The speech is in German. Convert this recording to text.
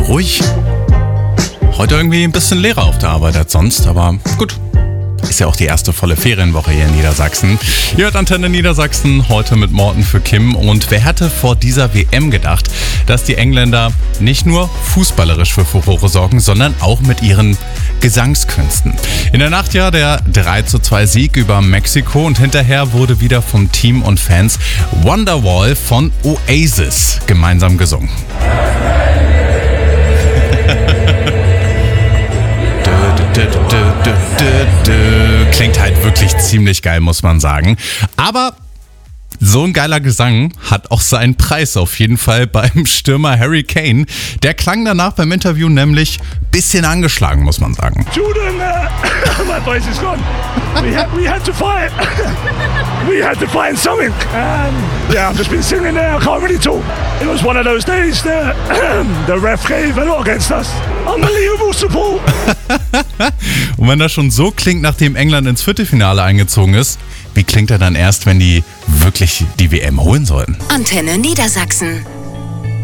ruhig. Heute irgendwie ein bisschen leerer auf der Arbeit als sonst, aber gut. Ist ja auch die erste volle Ferienwoche hier in Niedersachsen. Ihr hört Antenne Niedersachsen, heute mit Morten für Kim. Und wer hätte vor dieser WM gedacht, dass die Engländer nicht nur fußballerisch für Furore sorgen, sondern auch mit ihren Gesangskünsten. In der Nacht ja der 3:2 Sieg über Mexiko und hinterher wurde wieder vom Team und Fans Wonderwall von Oasis gemeinsam gesungen. Klingt halt wirklich ziemlich geil, muss man sagen. Aber so ein geiler Gesang hat auch seinen Preis auf jeden Fall beim Stürmer Harry Kane. Der klang danach beim Interview nämlich ein bisschen angeschlagen, muss man sagen. Jordan, my voice is gone. We had to fight. We had to find something. I've just been singing there. I can't really talk. It was one of those days. The ref gave a lot against us. Unbelievable support. Und wenn das schon so klingt, nachdem England ins Viertelfinale eingezogen ist, wie klingt er dann erst, wenn die wirklich die WM holen sollten? Antenne Niedersachsen.